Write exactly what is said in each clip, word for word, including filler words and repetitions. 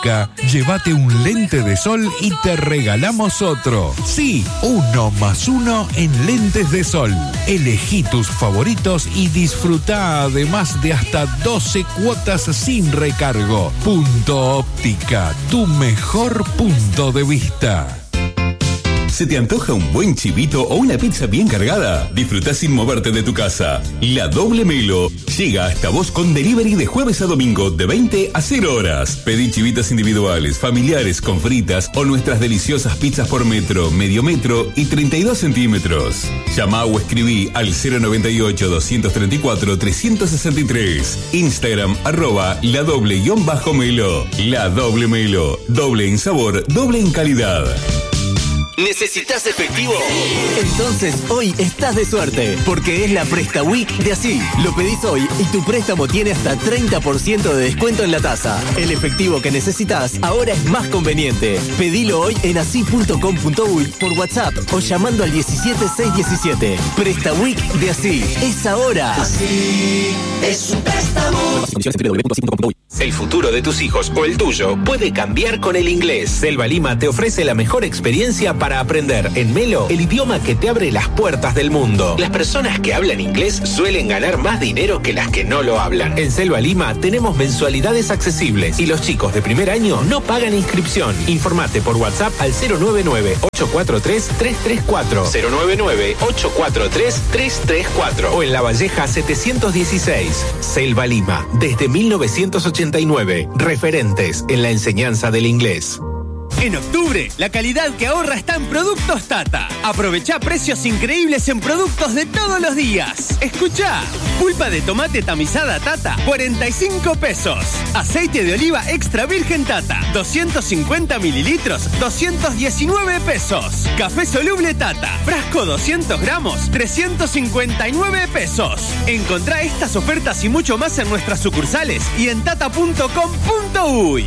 Llévate un lente de sol y te regalamos otro. Sí, uno más uno en lentes de sol. Elegí tus favoritos y disfruta además de hasta doce cuotas sin recargo. Punto Óptica, tu mejor punto de vista. ¿Se te antoja un buen chivito o una pizza bien cargada? Disfruta sin moverte de tu casa. La Doble Melo llega hasta vos con delivery de jueves a domingo de veinte a cero horas. Pedí chivitas individuales, familiares, con fritas o nuestras deliciosas pizzas por metro, medio metro y treinta y dos centímetros. Llama o escribí al cero noventa y ocho, doscientos treinta y cuatro, trescientos sesenta y tres. Instagram arroba la doble guión bajo melo. La Doble Melo. Doble en sabor, doble en calidad. ¿Necesitas efectivo? Entonces hoy estás de suerte, porque es la Presta Week de Así. Lo pedís hoy y tu préstamo tiene hasta treinta por ciento de descuento en la tasa. El efectivo que necesitas ahora es más conveniente. Pedilo hoy en así punto com punto uy por WhatsApp o llamando al diecisiete seiscientos diecisiete. Presta Week de Así. Es ahora. Así es un préstamo. El futuro de tus hijos o el tuyo puede cambiar con el inglés. Selva Lima te ofrece la mejor experiencia para aprender en Melo el idioma que te abre las puertas del mundo. Las personas que hablan inglés suelen ganar más dinero que las que no lo hablan. En Selva Lima tenemos mensualidades accesibles y los chicos de primer año no pagan inscripción. Informate por WhatsApp al cero nueve nueve, ocho cuatro tres, tres tres cuatro, cero nueve nueve, ocho cuatro tres, tres tres cuatro o en La Valleja setecientos dieciséis. Selva Lima, desde mil novecientos ochenta y nueve, referentes en la enseñanza del inglés. En octubre, la calidad que ahorra está en Productos Tata. Aprovechá precios increíbles en productos de todos los días. Escuchá, pulpa de tomate tamizada Tata, cuarenta y cinco pesos. Aceite de oliva extra virgen Tata, doscientos cincuenta mililitros, doscientos diecinueve pesos. Café soluble Tata, frasco doscientos gramos, trescientos cincuenta y nueve pesos. Encontrá estas ofertas y mucho más en nuestras sucursales y en tata punto com punto uy.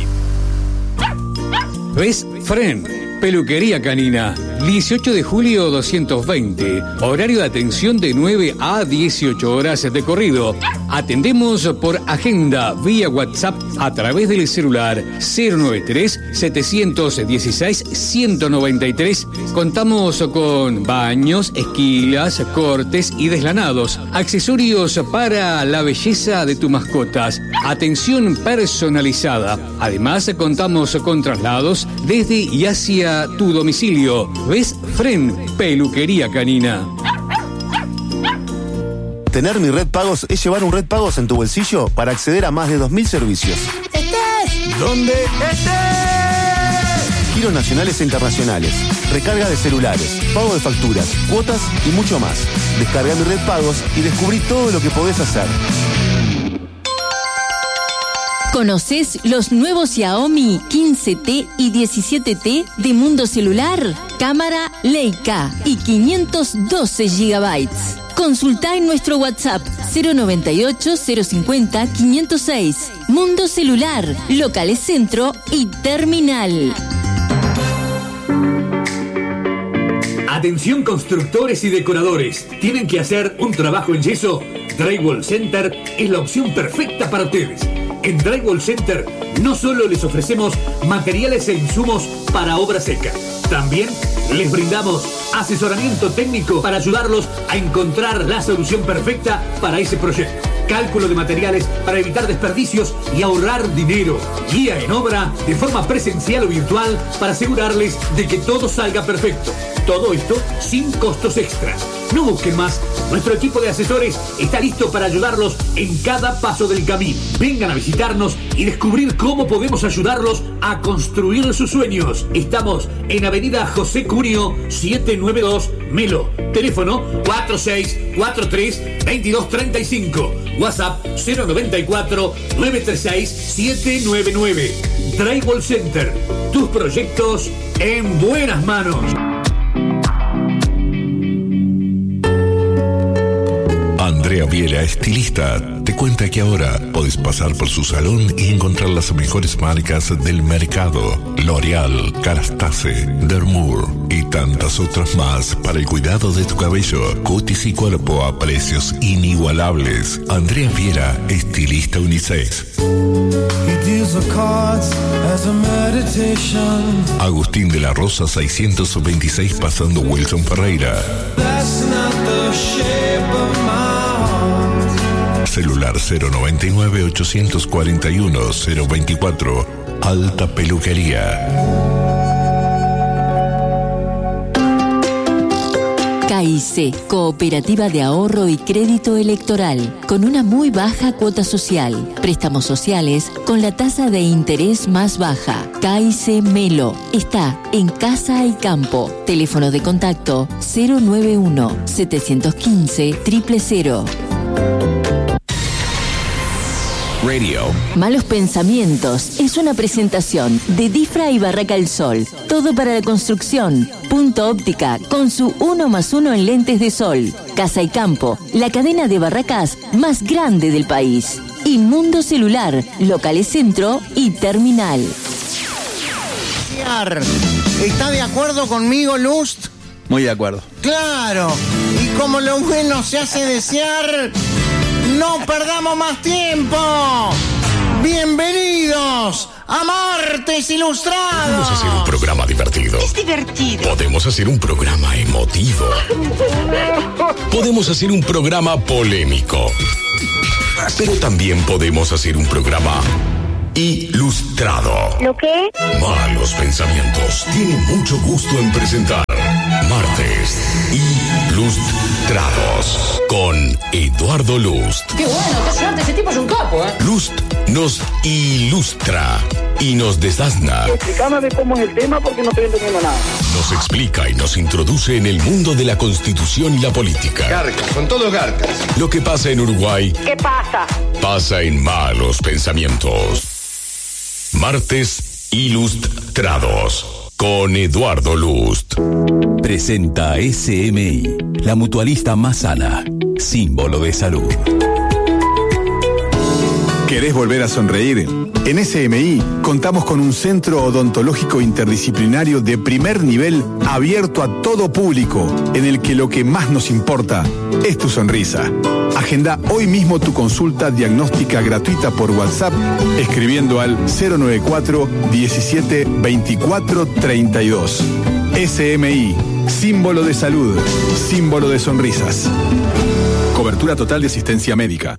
Best Friend, peluquería canina, dieciocho de julio doscientos veinte, horario de atención de nueve a dieciocho horas de corrido. Atendemos por agenda vía WhatsApp a través del celular cero noventa y tres, setecientos dieciséis, ciento noventa y tres. Contamos con baños, esquilas, cortes y deslanados, accesorios para la belleza de tus mascotas, atención personalizada. Además, contamos con traslados desde y hacia tu domicilio. Best Friend, peluquería canina. Tener Mi Red Pagos es llevar un Red Pagos en tu bolsillo para acceder a más de dos mil servicios. ¡Estés! ¿Dónde estés? Giros nacionales e internacionales, recarga de celulares, pago de facturas, cuotas y mucho más. Descarga Mi Red Pagos y descubrí todo lo que podés hacer. ¿Conoces los nuevos Xiaomi quince T y diecisiete T de Mundo Celular? Cámara Leica y quinientos doce gigabytes. Consultá en nuestro WhatsApp cero noventa y ocho, cero cincuenta, quinientos seis. Mundo Celular, locales Centro y Terminal. Atención constructores y decoradores. ¿Tienen que hacer un trabajo en yeso? Drywall Center es la opción perfecta para ustedes. En Drywall Center no solo les ofrecemos materiales e insumos para obra seca, también les brindamos asesoramiento técnico para ayudarlos a encontrar la solución perfecta para ese proyecto. Cálculo de materiales para evitar desperdicios y ahorrar dinero. Guía en obra de forma presencial o virtual para asegurarles de que todo salga perfecto. Todo esto sin costos extras. No busquen más. Nuestro equipo de asesores está listo para ayudarlos en cada paso del camino. Vengan a visitarnos y descubrir cómo podemos ayudarlos a construir sus sueños. Estamos en Avenida José Cunio setecientos noventa y dos, Melo. Teléfono cuatro seis cuatro tres, veintidós treinta y cinco. WhatsApp cero noventa y cuatro, nueve tres seis, siete nueve nueve. Drywall Center. Tus proyectos en buenas manos. Andrés Andrea Viera, estilista, te cuenta que ahora podés pasar por su salón y encontrar las mejores marcas del mercado. L'Oreal, Carastace, Dermour y tantas otras más para el cuidado de tu cabello, cutis y cuerpo a precios inigualables. Andrea Viera, estilista unisex. Agustín de la Rosa seiscientos veintiséis pasando Wilson Ferreira. Celular cero noventa y nueve, ochocientos cuarenta y uno, cero veinticuatro. Alta Peluquería. K I C, Cooperativa de Ahorro y Crédito Electoral, con una muy baja cuota social. Préstamos sociales con la tasa de interés más baja. K I C Melo está en Casa y Campo. Teléfono de contacto cero noventa y uno, setecientos quince, cero cero. Radio. Malos Pensamientos es una presentación de Difra y Barraca El Sol. Todo para la construcción. Punto Óptica con su uno más uno en lentes de sol. Casa y Campo, la cadena de barracas más grande del país. Y Mundo Celular, locales centro y terminal. ¿Está de acuerdo conmigo, Lust? Muy de acuerdo. Claro. Y como lo bueno se hace desear, no perdamos más tiempo. Bienvenidos a Martes Ilustrados. Podemos hacer un programa divertido. Es divertido. Podemos hacer un programa emotivo. Podemos hacer un programa polémico. Pero también podemos hacer un programa ilustrado. ¿Lo qué? Malos Pensamientos tiene mucho gusto en presentar Martes Ilustrados con Eduardo Lust. ¡Qué bueno! ¡Qué suerte! Ese tipo es un capo, ¿eh? Lust nos ilustra y nos desasna. Explícame cómo es el tema porque no estoy entendiendo nada. Nos explica y nos introduce en el mundo de la Constitución y la política. Garcas, son todos garcas. Lo que pasa en Uruguay. ¿Qué pasa? Pasa en Malos Pensamientos. Martes Ilustrados con Eduardo Lust. Presenta S M I, la mutualista más sana, símbolo de salud. ¿Querés volver a sonreír? En S M I contamos con un centro odontológico interdisciplinario de primer nivel abierto a todo público, en el que lo que más nos importa es tu sonrisa. Agenda hoy mismo tu consulta diagnóstica gratuita por WhatsApp escribiendo al cero noventa y cuatro, diecisiete, veinticuatro, treinta y dos. S M I, símbolo de salud, símbolo de sonrisas. Cobertura total de asistencia médica.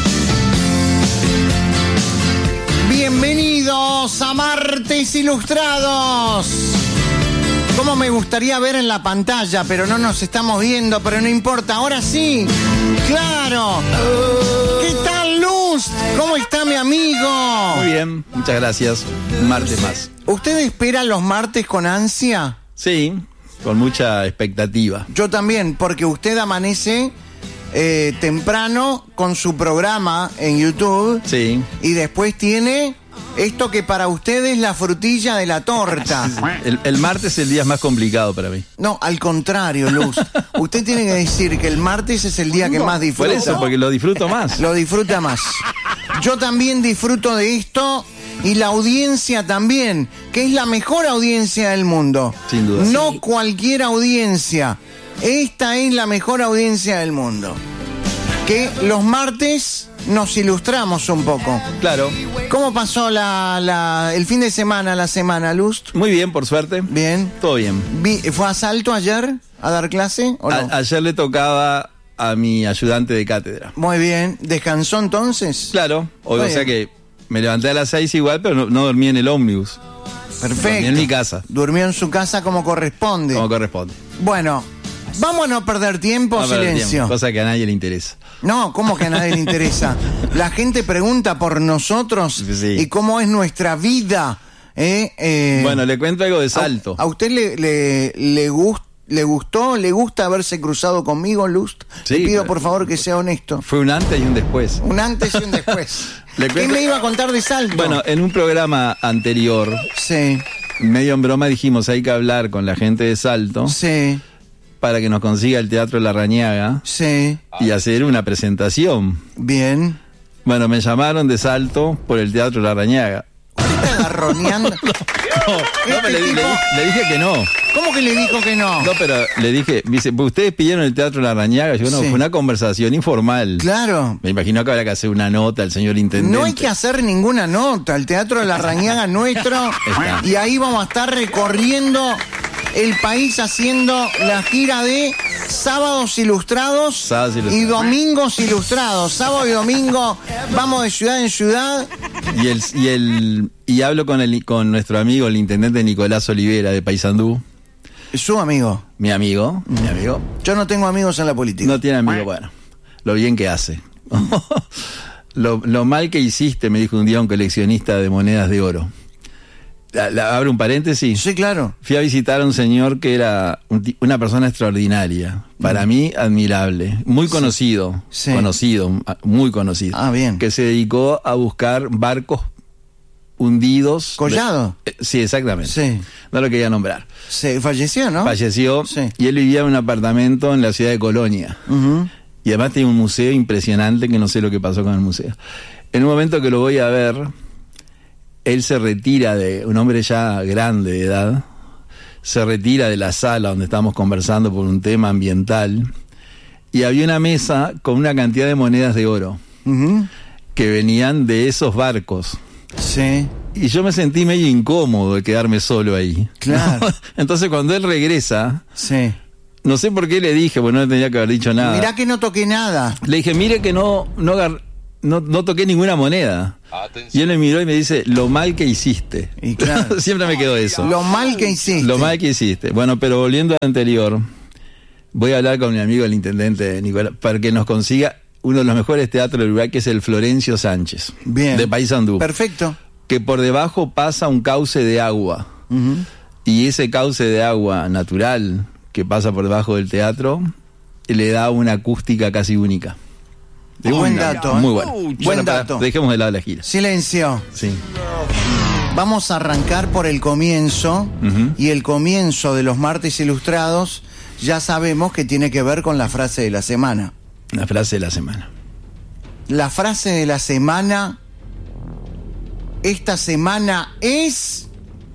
Bienvenidos a Martes Ilustrados. Cómo me gustaría ver en la pantalla, pero no nos estamos viendo, pero no importa. Ahora sí, claro. ¿Qué tal, Luz? ¿Cómo está mi amigo? Muy bien, muchas gracias. Un martes más. ¿Usted espera los martes con ansia? Sí, con mucha expectativa. Yo también, porque usted amanece eh, temprano con su programa en YouTube. Sí. Y después tiene esto que para usted es la frutilla de la torta. El, el martes es el día más complicado para mí. No, al contrario, Luz. Usted tiene que decir que el martes es el día que más disfruta. Por eso, porque lo disfruto más. Lo disfruta más. Yo también disfruto de esto y la audiencia también, que es la mejor audiencia del mundo. Sin duda. No Sí. cualquier audiencia. Esta es la mejor audiencia del mundo. Que los martes nos ilustramos un poco. Claro. ¿Cómo pasó la, la, el fin de semana, la semana, Luz? Muy bien, por suerte. Bien. Todo bien. Vi- ¿Fue a Salto ayer a dar clase o no? A- ayer le tocaba a mi ayudante de cátedra. Muy bien. ¿Descansó entonces? Claro. O, Muy o sea bien. que me levanté a las seis igual, pero no, no dormí en el ómnibus. Perfecto. Dormí en mi casa. Durmió en su casa como corresponde. Como corresponde. Bueno, vamos a no perder tiempo, No perder silencio. tiempo, cosa que a nadie le interesa. No, ¿cómo que a nadie le interesa? La gente pregunta por nosotros Sí. y cómo es nuestra vida. ¿eh? Eh, Bueno, le cuento algo de Salto. ¿A usted le, le, le, gust- le gustó, le gusta haberse cruzado conmigo, Lust? Sí, le pido pero- por favor que sea honesto. Fue un antes y un después. Un antes y un después. Le ¿Qué cuento- me iba a contar de Salto? Bueno, en un programa anterior, sí, medio en broma dijimos hay que hablar con la gente de Salto. sí. para que nos consiga el Teatro Larrañaga. Sí. Y hacer una presentación. Bien. Bueno, me llamaron de Salto por el Teatro Larrañaga. ¿Usted está agarroneando? No, no, Este le, tipo- le- le dije que no. ¿Cómo que le dijo que no? No, pero le dije, dice, "Pues ustedes pidieron el Teatro Larrañaga". Yo, no, Sí. fue una conversación informal. Claro. Me imagino que habrá que hacer una nota al señor intendente. No hay que hacer ninguna nota. El Teatro de la Rañaga es nuestro. Está. Y ahí vamos a estar recorriendo el país haciendo la gira de Sábados Ilustrados, Sábados Ilustrados. y Domingos Ilustrados. Sábado y domingo vamos de ciudad en ciudad. Y el, y el y hablo con el con nuestro amigo, el intendente Nicolás Olivera de Paysandú. Su amigo. Mi amigo, mi amigo. Yo no tengo amigos en la política. No tiene amigo, bueno. Lo bien que hace. lo, lo mal que hiciste, me dijo un día un coleccionista de monedas de oro. La, la- abro un paréntesis. Sí, claro. Fui a visitar a un señor que era un ti- una persona extraordinaria. Para mí, admirable. Muy conocido. Sí. Conocido, muy conocido. Ah, bien. Que se dedicó a buscar barcos hundidos. ¿Collado? Eh, Sí, exactamente. Sí. No lo quería nombrar. Se falleció, ¿no? Falleció Sí. y él vivía en un apartamento en la ciudad de Colonia. Ujú. Y además tiene un museo impresionante que no sé lo que pasó con el museo. En un momento que lo voy a ver, él se retira de, un hombre ya grande de edad, se retira de la sala donde estábamos conversando por un tema ambiental, y había una mesa con una cantidad de monedas de oro Ujú. que venían de esos barcos. Sí. Y yo me sentí medio incómodo de quedarme solo ahí. Claro. ¿no? Entonces cuando él regresa, Sí. no sé por qué le dije, porque no le tenía que haber dicho nada. Mirá que no toqué nada. Le dije, mire que no, no, agar- no, no toqué ninguna moneda. Y él me miró y me dice, lo mal que hiciste. Y claro. Siempre me quedó eso. Lo mal que hiciste. Lo mal que hiciste. Bueno, pero volviendo al anterior, voy a hablar con mi amigo el intendente Nicolás, para que nos consiga uno de los mejores teatros del Uruguay, que es el Florencio Sánchez. Bien. De Paysandú. Perfecto. Que por debajo pasa un cauce de agua. Ujú. Y ese cauce de agua natural que pasa por debajo del teatro le da una acústica casi única. De Buen una- dato, ¿eh? Muy bueno. Buen Bueno, para- dato. Dejemos de lado la gira. Silencio. Sí. Vamos a arrancar por el comienzo. Ujú. Y el comienzo de los martes ilustrados ya sabemos que tiene que ver con la frase de la semana. La frase de la semana. La frase de la semana esta semana es...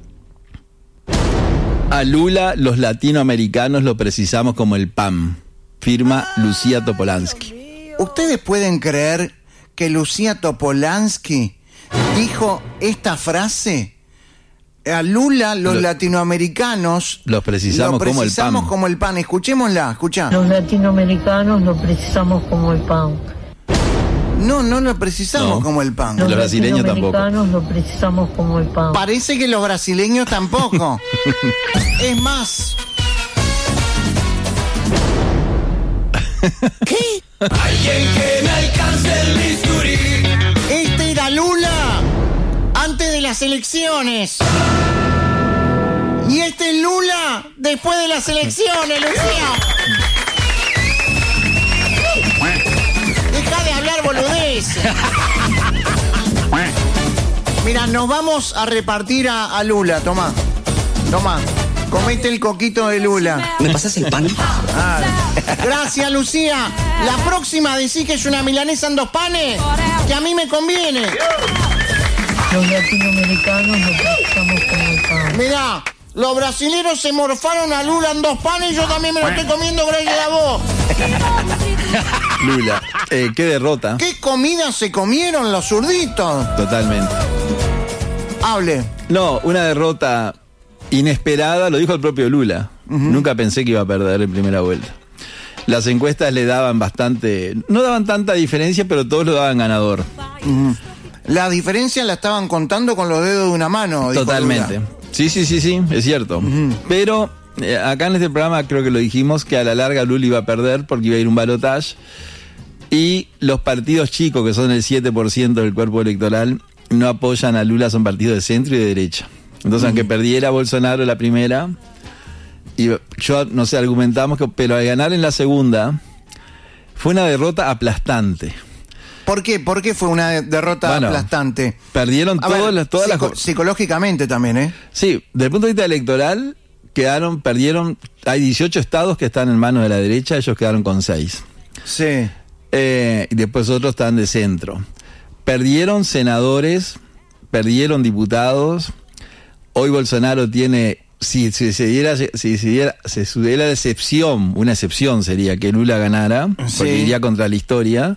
A Lula, los latinoamericanos lo precisamos como el P A M. Firma Lucía Topolansky. ¿Ustedes pueden creer que Lucía Topolansky dijo esta frase? A Lula, los Lo- latinoamericanos Los precisamos, lo como el P A precisamos M. como el pan. Escuchémosla, escuchá. Los latinoamericanos lo precisamos como el pan. No, no lo precisamos No. como el pan. Los brasileños tampoco. latinoamericanos lo precisamos como el pan. Parece que los brasileños tampoco. Es más... ¿Qué? Alguien que me alcance el bisturí. Este era Lula antes de las elecciones. Y este es Lula después de las elecciones, Lucía. Deja de hablar boludez. Mira, nos vamos a repartir a, a Lula. Toma, toma. Comete el coquito de Lula. ¿Me pasas el pan? Ah, gracias, Lucía. La próxima decís que es una milanesa en dos panes, que a mí me conviene. Los latinoamericanos lo precisamos como el pan. Mirá, los brasileros se morfaron a Lula en dos panes y yo también me lo estoy comiendo gracias a vos. Lula, eh, qué derrota. ¿Qué comida se comieron los zurditos? Totalmente. Hable. No, una derrota inesperada, lo dijo el propio Lula. Nunca pensé que iba a perder en primera vuelta. Las encuestas le daban bastante, no daban tanta diferencia, pero todos lo daban ganador. Ujú. La diferencia la estaban contando con los dedos de una mano. dijo Totalmente. Lula. Sí, sí, sí, sí, es cierto. Pero eh, acá en este programa creo que lo dijimos, que a la larga Lula iba a perder porque iba a ir un balotaje. Y los partidos chicos, que son el siete por ciento del cuerpo electoral, no apoyan a Lula, son partidos de centro y de derecha. Entonces, aunque perdiera Bolsonaro la primera, y yo, no sé, argumentamos que, pero al ganar en la segunda, fue una derrota aplastante. ¿Por qué? ¿Por qué fue una de- derrota Bueno, aplastante? Perdieron A todas ver, las, todas las psico- psicológicamente también, ¿eh? Sí, desde el punto de vista electoral, quedaron, perdieron, hay dieciocho estados que están en manos de la derecha, ellos quedaron con seis. Sí. Eh, y después otros están de centro. Perdieron senadores, perdieron diputados. Hoy Bolsonaro tiene, si, si se diera, si se diera, se diera la excepción, una excepción sería que Lula ganara, Sí. porque iría contra la historia.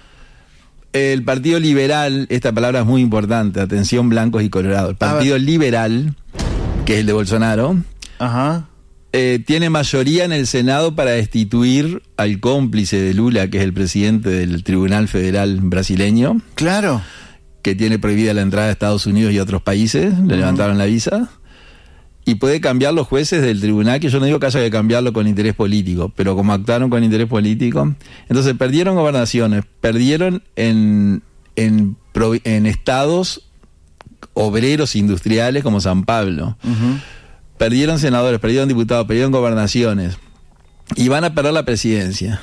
El Partido Liberal, esta palabra es muy importante, atención blancos y colorados. El Partido Liberal, que es el de Bolsonaro, Ajá. eh, tiene mayoría en el Senado para destituir al cómplice de Lula, que es el presidente del Tribunal Federal brasileño. Claro. Que tiene prohibida la entrada a Estados Unidos y otros países, le uh-huh. levantaron la visa. Y puede cambiar los jueces del tribunal, que yo no digo que haya que cambiarlo con interés político, pero como actuaron con interés político, entonces perdieron gobernaciones, perdieron en, en, en estados obreros industriales como San Pablo, uh-huh. perdieron senadores, perdieron diputados, perdieron gobernaciones, y van a perder la presidencia.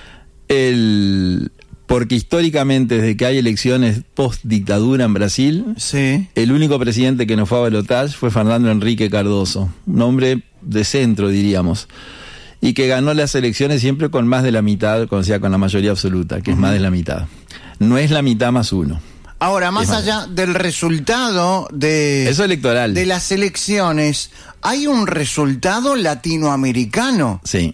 El... Porque históricamente, desde que hay elecciones post-dictadura en Brasil, sí. el único presidente que no fue a balotaje fue Fernando Henrique Cardoso, un hombre de centro, diríamos, y que ganó las elecciones siempre con más de la mitad, o sea, con la mayoría absoluta, que uh-huh. es más de la mitad. No es la mitad más uno. Ahora, más allá del resultado de... Eso electoral. De las elecciones, ¿hay un resultado latinoamericano? Sí.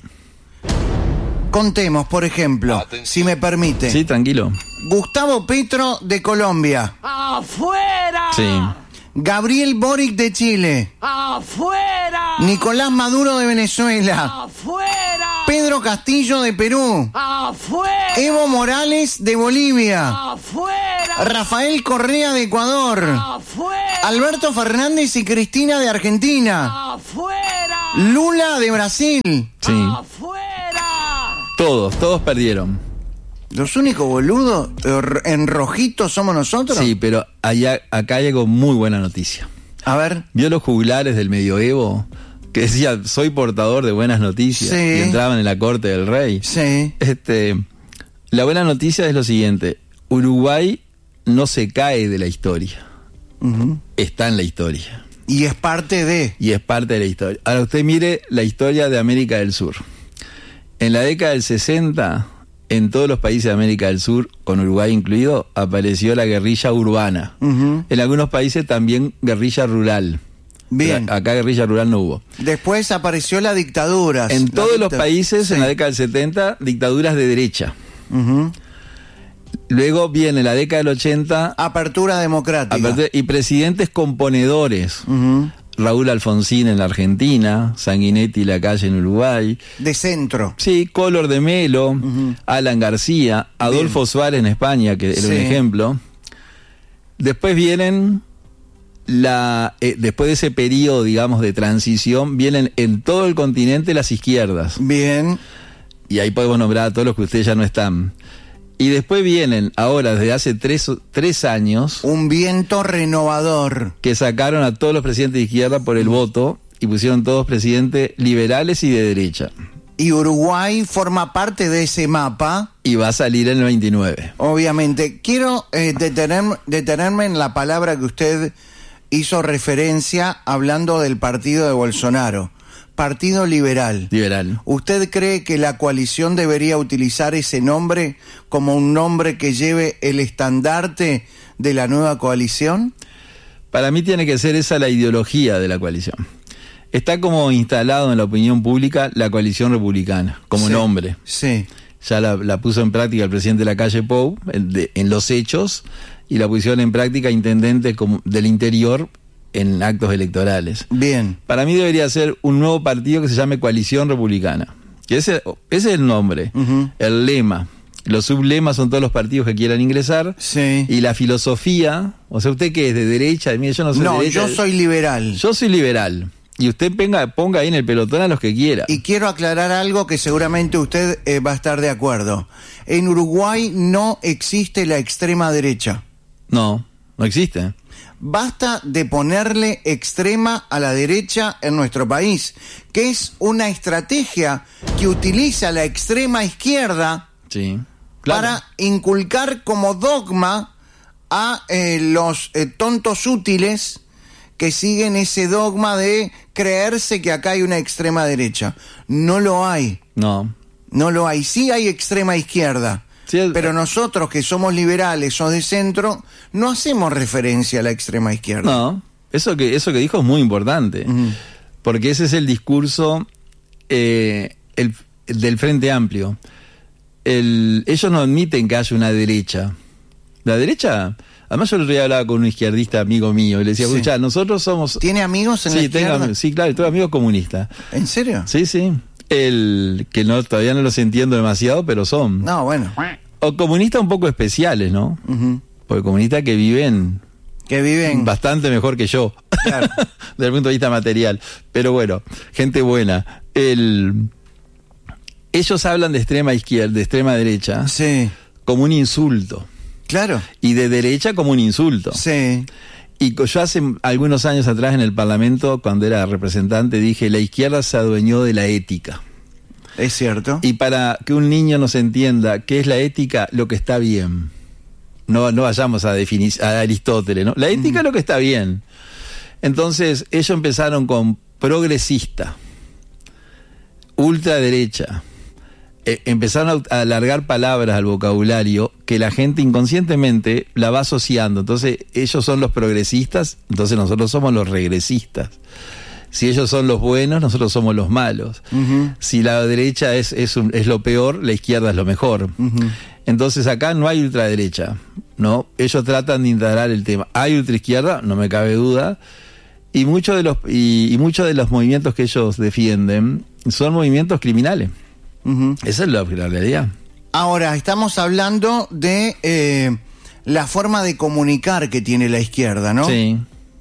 Contemos, por ejemplo, Atención. si me permite. Sí, tranquilo. Gustavo Petro de Colombia. ¡Afuera! Sí. Gabriel Boric de Chile. ¡Afuera! Nicolás Maduro de Venezuela. ¡Afuera! Pedro Castillo de Perú. ¡Afuera! Evo Morales de Bolivia. ¡Afuera! Rafael Correa de Ecuador. ¡Afuera! Alberto Fernández y Cristina de Argentina. ¡Afuera! Lula de Brasil. Sí. ¡Afuera! Todos, todos perdieron. ¿Los únicos boludos en rojito somos nosotros? Sí, pero allá, acá hay algo muy buena noticia. A ver. ¿Vio los juglares del medioevo? Que decía, soy portador de buenas noticias. Sí. Y entraban en la corte del rey. Sí. Este, la buena noticia es lo siguiente. Uruguay no se cae de la historia. Uh-huh. Está en la historia. Y es parte de... Y es parte de la historia. Ahora usted mire la historia de América del Sur. En la década del sesenta, en todos los países de América del Sur, con Uruguay incluido, apareció la guerrilla urbana. Uh-huh. En algunos países también guerrilla rural. Bien. Pero acá guerrilla rural no hubo. Después apareció la dictadura. En la todos dicta... los países, sí. En la década del setenta, dictaduras de derecha. Uh-huh. Luego viene la década del ochenta... Apertura democrática. Apertura, y presidentes componedores. Uh-huh. Raúl Alfonsín en la Argentina, Sanguinetti Lacalle en Uruguay. De centro. Sí, Collor de Melo, uh-huh. Alan García, Adolfo Bien. Suárez en España, que era sí. un ejemplo. Después vienen, la eh, después de ese periodo, digamos, de transición, vienen en todo el continente las izquierdas. Bien. Y ahí podemos nombrar a todos los que ustedes ya no están. Y después vienen, ahora, desde hace tres, tres años... Un viento renovador. Que sacaron a todos los presidentes de izquierda por el voto y pusieron todos presidentes liberales y de derecha. Y Uruguay forma parte de ese mapa. Y va a salir en el veintinueve. Obviamente. Quiero eh, detener, detenerme en la palabra que usted hizo referencia hablando del partido de Bolsonaro. Partido Liberal. Liberal. ¿Usted cree que la coalición debería utilizar ese nombre como un nombre que lleve el estandarte de la nueva coalición? Para mí tiene que ser esa la ideología de la coalición. Está como instalado en la opinión pública la coalición republicana, como sí, nombre. Sí. Ya la, la puso en práctica el presidente Lacalle Pou en, de, en los hechos, y la pusieron en práctica intendentes como, del interior en actos electorales. Bien. Para mí debería ser un nuevo partido que se llame Coalición Republicana. Que ese, ese es el nombre, uh-huh. el lema. Los sublemas son todos los partidos que quieran ingresar. Sí. Y la filosofía, o sea, ¿usted qué es? ¿De derecha? Mire, yo no soy no, de derecha. yo soy liberal. Yo soy liberal. Y usted ponga, ponga ahí en el pelotón a los que quiera. Y quiero aclarar algo que seguramente usted eh, va a estar de acuerdo. En Uruguay no existe la extrema derecha. No, no existe. Basta de ponerle extrema a la derecha en nuestro país, que es una estrategia que utiliza la extrema izquierda sí, claro. para inculcar como dogma a eh, los eh, tontos útiles que siguen ese dogma de creerse que acá hay una extrema derecha. No lo hay. No. No lo hay. Sí hay extrema izquierda. Sí, el... Pero nosotros que somos liberales o de centro, no hacemos referencia a la extrema izquierda. No. Eso que, eso que dijo es muy importante. Uh-huh. Porque ese es el discurso eh, el, el del Frente Amplio. El, ellos no admiten que haya una derecha. La derecha... Además yo el otro día hablaba con un izquierdista amigo mío y le decía, escuchá, sí. nosotros somos... ¿Tiene amigos en sí, la izquierda? Tengo, sí, claro, tengo amigos comunistas. ¿En serio? Sí, sí. El, que no todavía no los entiendo demasiado, pero son. No, bueno. O comunistas un poco especiales, ¿no? Uh-huh. Porque comunistas que viven... Que viven... Bastante mejor que yo. Claro. Desde el punto de vista material. Pero bueno, gente buena. El... Ellos hablan de extrema izquierda, de extrema derecha. Sí. Como un insulto. Claro. Y de derecha como un insulto. Sí. Y yo hace algunos años atrás en el Parlamento, cuando era representante, dije, la izquierda se adueñó de la ética. Es cierto. Y para que un niño nos entienda qué es la ética, lo que está bien. No, no vayamos a definir a Aristóteles, ¿no? La ética mm. es lo que está bien. Entonces, ellos empezaron con progresista, ultraderecha. Eh, empezaron a alargar palabras al vocabulario que la gente inconscientemente la va asociando. Entonces ellos son los progresistas, entonces nosotros somos los regresistas. Si ellos son los buenos, nosotros somos los malos. Uh-huh. Si la derecha es, es, un, es lo peor, la izquierda es lo mejor. Uh-huh. Entonces acá no hay ultraderecha, ¿no? Ellos tratan de integrar el tema. Hay ultraizquierda, no me cabe duda, y muchos de los, y, y muchos de los movimientos que ellos defienden son movimientos criminales. Uh-huh. Esa es la, la realidad. Ahora, estamos hablando de eh, la forma de comunicar que tiene la izquierda, ¿no? Sí.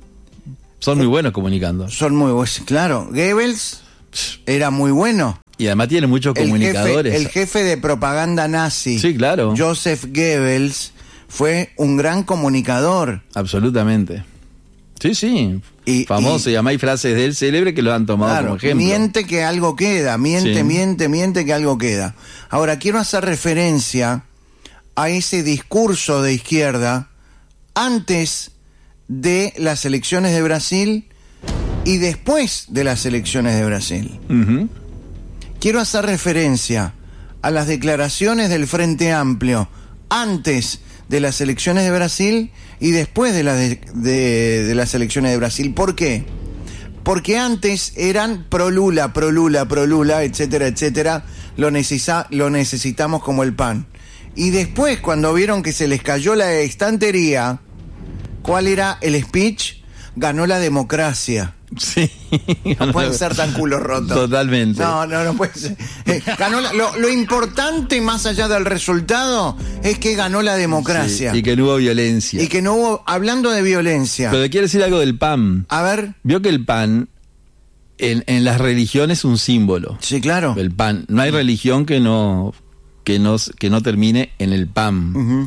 Son muy buenos comunicando. Son muy buenos, claro. Goebbels era muy bueno. Y además tiene muchos el comunicadores. Jefe, el jefe de propaganda nazi, sí, claro. Joseph Goebbels, fue un gran comunicador. Absolutamente. Sí, sí. Y, famoso, y, y además hay frases de él célebres que lo han tomado claro, como ejemplo. Miente que algo queda, miente, sí. miente, miente que algo queda. Ahora, quiero hacer referencia a ese discurso de izquierda antes de las elecciones de Brasil y después de las elecciones de Brasil. Uh-huh. Quiero hacer referencia a las declaraciones del Frente Amplio antes de las elecciones de Brasil y después de, la de, de, de las elecciones de Brasil. ¿Por qué? Porque antes eran pro Lula, pro Lula, pro Lula, etcétera, etcétera. Lo, necesita, lo necesitamos como el pan. Y después, cuando vieron que se les cayó la estantería, ¿cuál era el speech? Ganó la democracia. Sí. No pueden ser tan culo rotos. Totalmente. No, no, no puede ser. Eh, ganó la, lo, lo importante, más allá del resultado, es que ganó la democracia. Sí, y que no hubo violencia. Y que no hubo, hablando de violencia. Pero quiero decir algo del pan. A ver. Vio que el pan, en, en las religiones es un símbolo. Sí, claro. El pan. No hay religión que no, que no, que no termine en el pan. Uh-huh.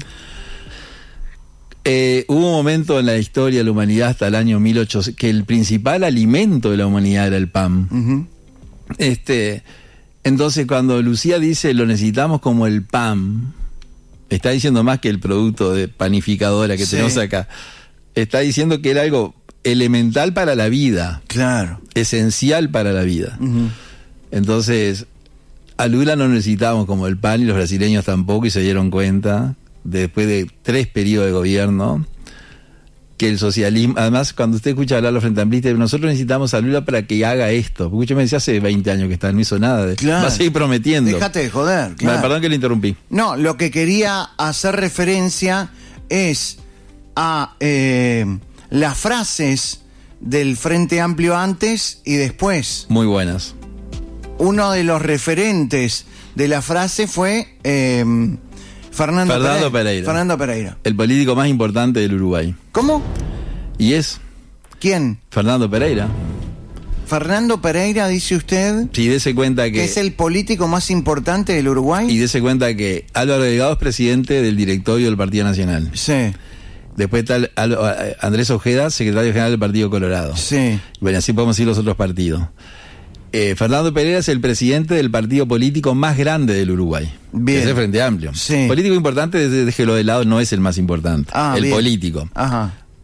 Eh, hubo un momento en la historia de la humanidad hasta el año mil ochocientos que el principal alimento de la humanidad era el pan. Uh-huh. Este, entonces cuando Lucía dice lo necesitamos como el pan, está diciendo más que el producto de panificadora que sí. tenemos acá. Está diciendo que era algo elemental para la vida. Claro. Esencial para la vida. Uh-huh. Entonces, a Lula no necesitábamos como el pan y los brasileños tampoco, y se dieron cuenta después de tres periodos de gobierno, que el socialismo, además cuando usted escucha hablar a los frente amplistas, nosotros necesitamos a Lula para que haga esto, porque usted me decía hace veinte años que está, no hizo nada, de, claro. va a seguir prometiendo. Déjate de joder, claro. Perdón que le interrumpí. No, lo que quería hacer referencia es a eh, las frases del Frente Amplio antes y después. Muy buenas. Uno de los referentes de la frase fue... Eh, Fernando, Fernando Pereira. Pereira. Fernando Pereira. El político más importante del Uruguay. ¿Cómo? Y es. ¿Quién? Fernando Pereira. Fernando Pereira, dice usted. Sí, dése cuenta que. que es el político más importante del Uruguay. Y dése cuenta que Álvaro Delgado es presidente del directorio del Partido Nacional. Sí. Después está Andrés Ojeda, secretario general del Partido Colorado. Sí. Bueno, así podemos ir los otros partidos. Eh, Fernando Pereira es el presidente del partido político más grande del Uruguay. Bien. Es el Frente Amplio. Sí. Político importante, déjelo de lado, no es el más importante. Ah, el bien. político. Ajá.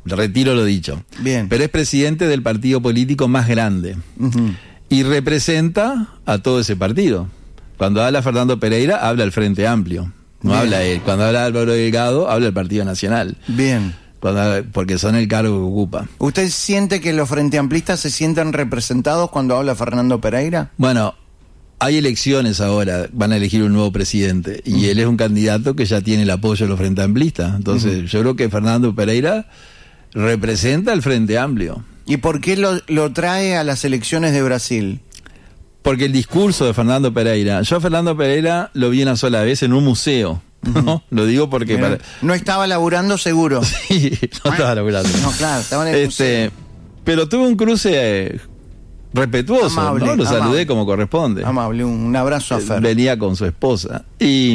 retiro lo dicho. Bien. Pero es presidente del partido político más grande. Uh-huh. Y representa a todo ese partido. Cuando habla Fernando Pereira, habla el Frente Amplio. No Bien. habla él. Cuando habla Álvaro Delgado, habla el Partido Nacional. Bien. Cuando, porque son el cargo que ocupa. ¿Usted siente que los frente amplistas se sientan representados cuando habla Fernando Pereira? Bueno, hay elecciones ahora, van a elegir un nuevo presidente, y uh-huh. él es un candidato que ya tiene el apoyo de los Frente Amplistas. Entonces, uh-huh. yo creo que Fernando Pereira representa al Frente Amplio. ¿Y por qué lo, lo trae a las elecciones de Brasil? Porque el discurso de Fernando Pereira, yo a Fernando Pereira lo vi una sola vez en un museo. ¿No? Uh-huh. Lo digo porque... Para... No estaba laburando seguro. Sí, no estaba laburando. No, claro, estaba en el este, museo. Pero tuve un cruce eh, respetuoso, amable, ¿no? Lo amable. Saludé como corresponde. Amable, un abrazo a Fer. Venía con su esposa. Y...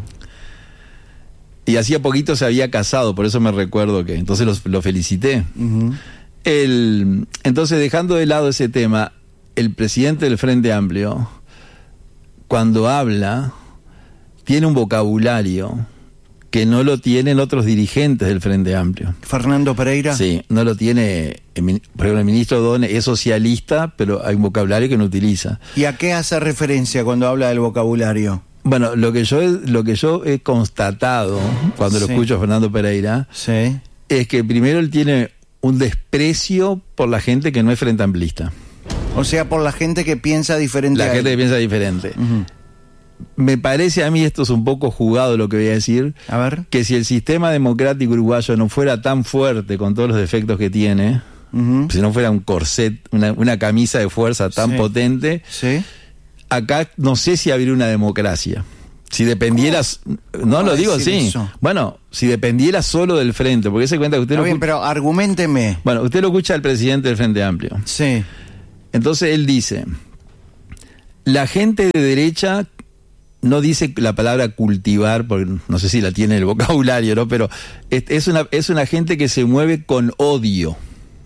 Y hacía poquito se había casado, por eso me recuerdo que... Entonces lo, lo felicité. Uh-huh. El, entonces, dejando de lado ese tema, el presidente del Frente Amplio, cuando habla... tiene un vocabulario que no lo tienen otros dirigentes del Frente Amplio. ¿Fernando Pereira? Sí, no lo tiene, por ejemplo, el ministro Done es socialista, pero hay un vocabulario que no utiliza. ¿Y a qué hace referencia cuando habla del vocabulario? Bueno, lo que yo he, lo que yo he constatado cuando sí. lo escucho a Fernando Pereira sí. es que primero él tiene un desprecio por la gente que no es frente amplista. O sea, por la gente que piensa diferente. La a gente él. que piensa diferente. Uh-huh. Me parece a mí, esto es un poco jugado lo que voy a decir, a ver. que si el sistema democrático uruguayo no fuera tan fuerte con todos los defectos que tiene, uh-huh. si no fuera un corset, una, una camisa de fuerza tan sí. potente, sí. acá no sé si habría una democracia. Si dependiera, ¿cómo? No lo digo así. Eso? Bueno, si dependiera solo del Frente, porque se cuenta que usted Está lo bien, pero argumenteme. Bueno, usted lo escucha al presidente del Frente Amplio. Sí. Entonces él dice, la gente de derecha no dice la palabra cultivar, porque no sé si la tiene en el vocabulario, ¿no? Pero es, es una es una gente que se mueve con odio.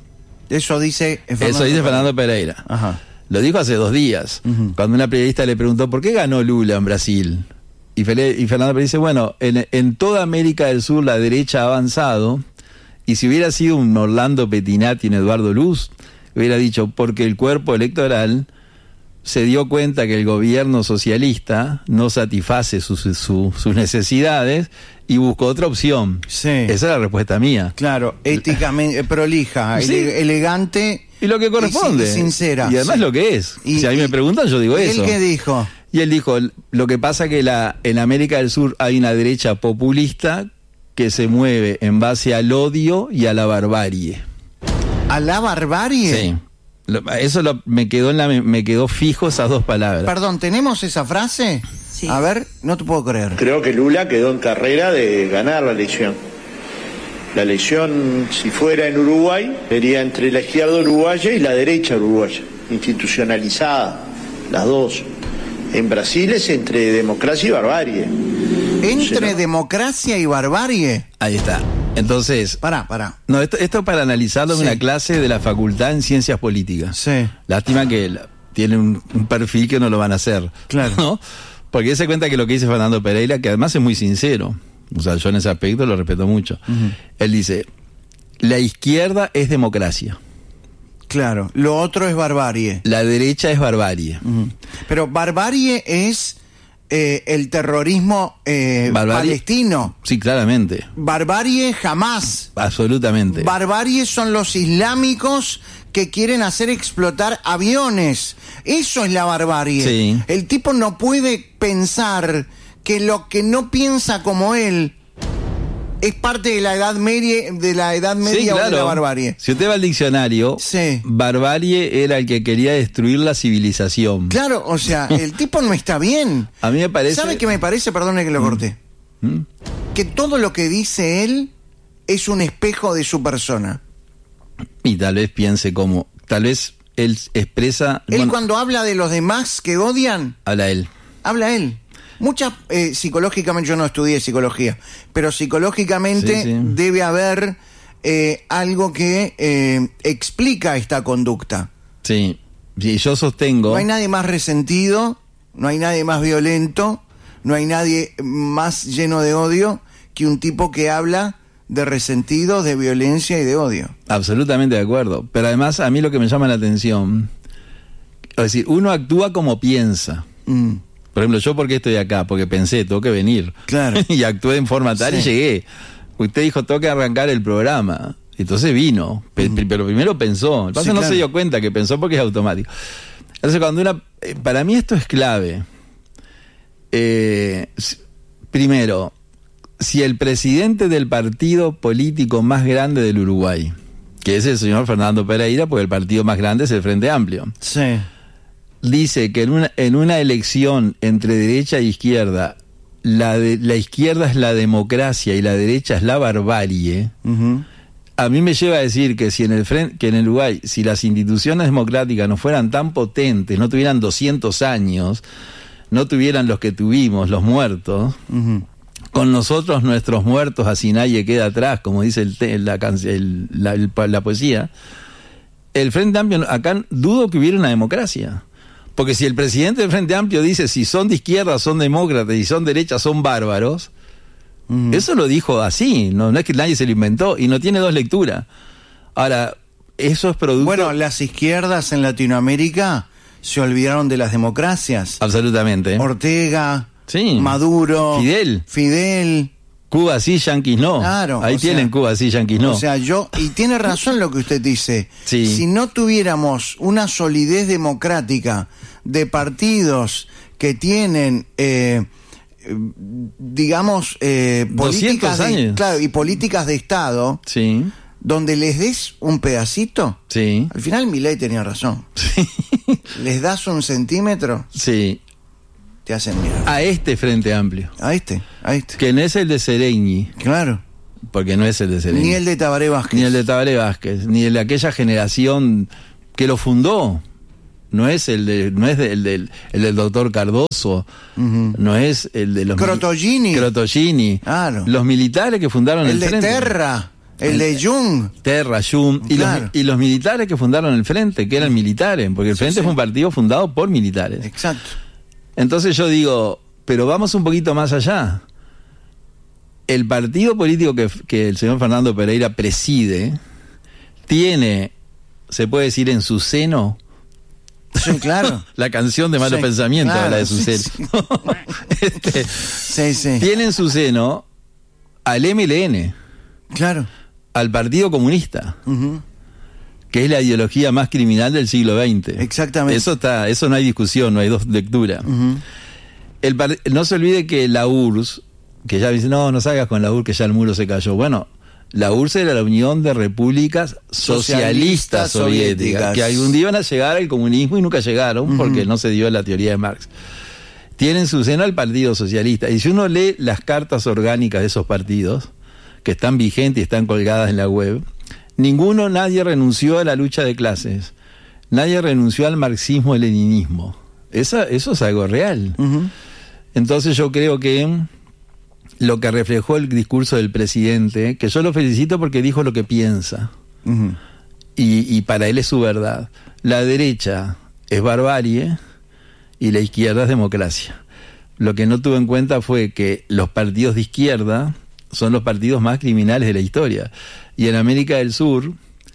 Eso dice Fernando Eso dice Fernando Pereira. Ajá. Lo dijo hace dos días, uh-huh. cuando una periodista le preguntó ¿por qué ganó Lula en Brasil? Y, Fele, y Fernando Pereira dice, bueno, en, en toda América del Sur la derecha ha avanzado, y si hubiera sido un Orlando Pettinati en Eduardo Luz, hubiera dicho, porque el cuerpo electoral se dio cuenta que el gobierno socialista no satisface sus, su, sus necesidades y buscó otra opción. Sí. Esa es la respuesta mía. Claro, éticamente prolija, sí. ele, elegante y lo que corresponde. Y sincera. Y además sí. lo que es. Y, si a mí y, me preguntan, yo digo ¿y eso. ¿Él qué dijo? Y él dijo, lo que pasa que la, en América del Sur hay una derecha populista que se mueve en base al odio y a la barbarie. ¿A la barbarie? Sí. Eso lo, me quedó en la, me quedó fijo esas dos palabras. Perdón, ¿tenemos esa frase? Sí. A ver, no te puedo creer. Creo que Lula quedó en carrera de ganar la elección. La elección, si fuera en Uruguay, sería entre la izquierda uruguaya y la derecha uruguaya, institucionalizada, las dos. En Brasil es entre democracia y barbarie. ¿Entre no. democracia y barbarie? Ahí está. Entonces... Pará, pará. No, esto, esto para analizarlo en sí. una clase de la Facultad en Ciencias Políticas. Sí. Lástima que la, tiene un, un perfil que no lo van a hacer. Claro. ¿No? Porque se cuenta que lo que dice Fernando Pereira, que además es muy sincero, o sea, yo en ese aspecto lo respeto mucho. Uh-huh. Él dice, la izquierda es democracia. Claro, lo otro es barbarie. La derecha es barbarie. Uh-huh. Pero barbarie es eh, el terrorismo eh, barbarie, palestino. Sí, claramente. Barbarie jamás. Absolutamente. Barbarie son los islámicos que quieren hacer explotar aviones. Eso es la barbarie. Sí. El tipo no puede pensar que lo que no piensa como él es parte de la edad media, de la edad media sí, claro. o de la barbarie. Si usted va al diccionario, sí. barbarie era el que quería destruir la civilización. Claro, o sea, el tipo no está bien. A mí me parece... ¿Sabe qué me parece? Perdone que lo corté. ¿Mm? Que todo lo que dice él es un espejo de su persona. Y tal vez piense como... Tal vez él expresa... Él bueno, cuando habla de los demás que odian... Habla él. Habla él. Muchas, eh, psicológicamente, yo no estudié psicología, pero psicológicamente sí, sí. debe haber eh, algo que eh, explica esta conducta. Sí, sí, yo sostengo... No hay nadie más resentido, no hay nadie más violento, no hay nadie más lleno de odio que un tipo que habla de resentidos, de violencia y de odio. Absolutamente de acuerdo. Pero además a mí lo que me llama la atención, es decir, uno actúa como piensa. Mm. Por ejemplo, yo ¿por qué estoy acá? Porque pensé, tengo que venir. Claro. Y actué en forma tal Sí. y llegué. Usted dijo, tengo que arrancar el programa. Entonces vino. Pe- Mm. Pero primero pensó. El pasa Sí, no claro. se dio cuenta que pensó porque es automático. Entonces cuando una... eh, Para mí esto es clave. Eh, s- primero, si el presidente del partido político más grande del Uruguay, que es el señor Fernando Pereira, porque el partido más grande es el Frente Amplio, Sí. dice que en una, en una elección entre derecha e izquierda, la, de, la izquierda es la democracia y la derecha es la barbarie, Ujú. a mí me lleva a decir que si en el frente, que en el Uruguay, si las instituciones democráticas no fueran tan potentes, no tuvieran doscientos años, no tuvieran los que tuvimos, los muertos, Ujú. con nosotros nuestros muertos así nadie queda atrás, como dice el, te- la, can- el- la, el- la poesía, el Frente Amplio, acá dudo que hubiera una democracia. Porque si el presidente del Frente Amplio dice si son de izquierda son demócratas y son derechas son bárbaros, Ujú. eso lo dijo así, no, no es que nadie se lo inventó y no tiene dos lecturas. Ahora, eso es producto... Bueno, las izquierdas en Latinoamérica se olvidaron de las democracias. Absolutamente. Ortega, Sí. Maduro, Fidel. Fidel. Cuba sí, yanquis no. Claro, Ahí o tienen sea, Cuba sí, yanquis no. O sea, yo, y tiene razón lo que usted dice. Sí. Si no tuviéramos una solidez democrática de partidos que tienen, eh, eh, digamos, eh, políticas doscientos de, años. claro, y políticas de Estado, Sí, donde les des un pedacito, sí, al final Milei tenía razón. Les das un centímetro, sí. te hacen mierda. A este Frente Amplio. A este, a este. Que no es el de Sereñi. Claro. Porque no es el de Sereñi. Ni el de Tabaré Vázquez. Ni el de Tabaré Vázquez, ni el de aquella generación que lo fundó. No es el de, no es de- el del, el del doctor Cardoso, Ujú. no es el de los Crotogini. Crotogini. Claro. Los militares que fundaron el, El de frente. Terra, el de Jung. Terra, Jung, y, Claro. los, y los militares que fundaron el Frente, que eran militares, porque el Sí, Frente sí. fue un partido fundado por militares. Exacto. Entonces yo digo, pero vamos un poquito más allá. El partido político que, que el señor Fernando Pereira preside tiene, se puede decir, en su seno. Sí, claro. La canción de Malos Sí, Pensamientos claro, habla de su sí, seno. sí. Este, Sí, sí. tiene en su seno al M L N, Claro. al Partido Comunista, Ujú. que es la ideología más criminal del siglo veinte. Exactamente. Eso está, eso no hay discusión, no hay dos lecturas. Ujú. El par- no se olvide que la U R S S, que ya dice, no, no salgas con la U R S S, que ya el muro se cayó. Bueno, la U R S S era la Unión de Repúblicas Socialistas Socialistas Soviéticas, soviéticas. que algún día iban a llegar al comunismo y nunca llegaron, Ujú. porque no se dio la teoría de Marx. Tiene en su seno al Partido Socialista. Y si uno lee las cartas orgánicas de esos partidos, que están vigentes y están colgadas en la web, ninguno, nadie renunció a la lucha de clases. Nadie renunció al marxismo-leninismo. Esa, eso es algo real. Ujú. Entonces yo creo que lo que reflejó el discurso del presidente, que yo lo felicito porque dijo lo que piensa, Ujú. y, y para él es su verdad. La derecha es barbarie y la izquierda es democracia. Lo que no tuvo en cuenta fue que los partidos de izquierda son los partidos más criminales de la historia. Y en América del Sur,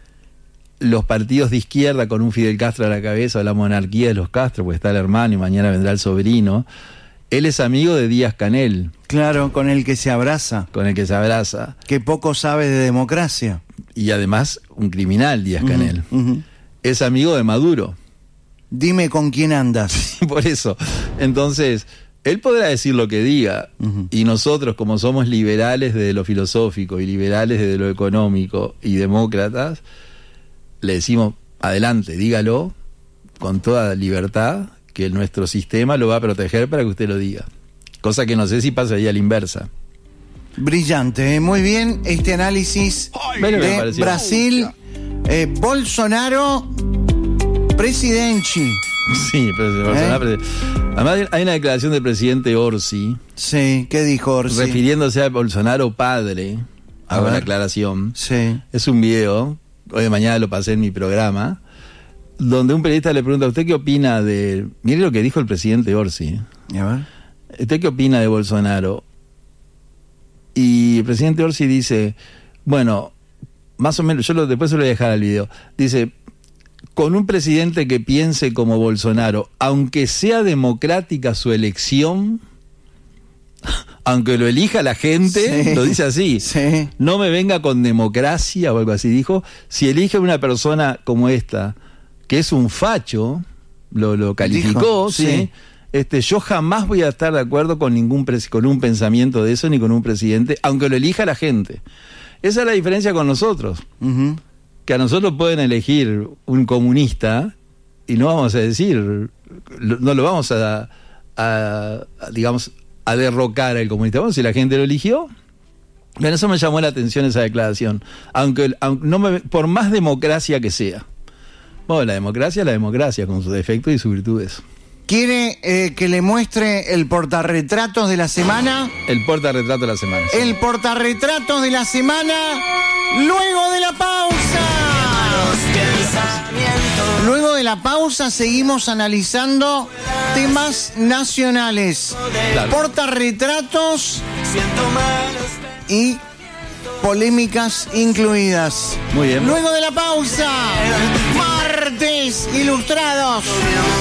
los partidos de izquierda con un Fidel Castro a la cabeza, o la monarquía de los Castro, porque está el hermano y mañana vendrá el sobrino, él es amigo de Díaz Canel, Claro, con el que se abraza. con el que se abraza. Que poco sabe de democracia. Y además, un criminal, Díaz Canel. Ujú, ujú. Es amigo de Maduro. Dime con quién andas. Por eso. Entonces, él podrá decir lo que diga, Ujú. y nosotros, como somos liberales desde lo filosófico y liberales desde lo económico y demócratas, le decimos, adelante, dígalo con toda libertad, que nuestro sistema lo va a proteger para que usted lo diga. Cosa que no sé si pasaría a la inversa. Brillante, ¿eh? Muy bien este análisis ¿Ves lo que me de pareció? Brasil. Eh, Bolsonaro, presidente. Sí, pero, Bolsonaro, pero- además hay una declaración del presidente Orsi, Sí, ¿qué dijo Orsi? refiriéndose a Bolsonaro padre. A Hago la ver. aclaración. Sí. Es un video, hoy de mañana lo pasé en mi programa, donde un periodista le pregunta, ¿usted qué opina de...? Mire lo que dijo el presidente Orsi. A ver. ¿Usted qué opina de Bolsonaro? Y el presidente Orsi dice, Bueno, más o menos, yo lo, después se lo voy a dejar al video. Dice, con un presidente que piense como Bolsonaro, aunque sea democrática su elección, aunque lo elija la gente, sí, lo dice así, sí. No me venga con democracia o algo así, dijo, si elige una persona como esta, que es un facho, lo, lo calificó, dijo, ¿sí? ¿sí? Este, yo jamás voy a estar de acuerdo con ningún pres- con un pensamiento de eso, ni con un presidente, aunque lo elija la gente. Esa es la diferencia con nosotros. Uh-huh. Que a nosotros pueden elegir un comunista y no vamos a decir, no lo vamos a, a, a digamos, a derrocar al comunista. Bueno, si la gente lo eligió, bueno, eso me llamó la atención esa declaración. Aunque, aunque no me, por más democracia que sea. Bueno, la democracia es la democracia, con sus defectos y sus virtudes. ¿Quiere eh, que le muestre el portarretratos de la semana? El portarretrato de la semana. Sí. El portarretratos de la semana, luego de la pausa. Luego de la pausa seguimos analizando temas nacionales. Claro. Portarretratos y polémicas incluidas. Muy bien. Luego de la pausa, Martes Ilustrados.